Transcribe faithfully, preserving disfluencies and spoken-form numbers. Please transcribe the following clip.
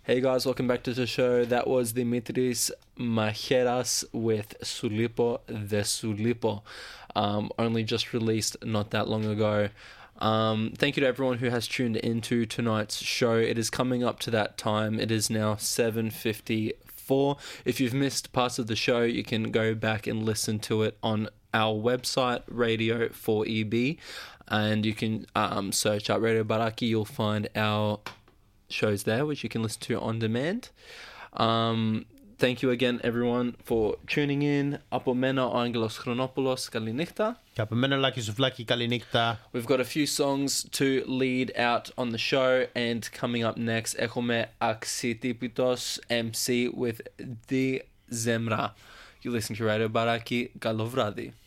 Hey guys, welcome back to the show. That was Dimitris Macheras with Sulipo de Sulipo, um, only just released not that long ago. Um, thank you to everyone who has tuned into tonight's show. It is coming up to that time. It is now seven fifty-four. If you've missed parts of the show, you can go back and listen to it on our website, Radio four E B, and you can um, search up Radio Baraki. You'll find our shows there, which you can listen to on demand. Um, thank you again, everyone, for tuning in. Από μένα ο Άγγελος Χρονόπουλος. Καληνύχτα. Και από μένα Λάκη Σουφλάκη. Καληνύχτα. We've got a few songs to lead out on the show, and coming up next, έχουμε Αξιτύπητος εμ σι with Di Zemra. You listen to Radio Baraki. Καλό βράδυ.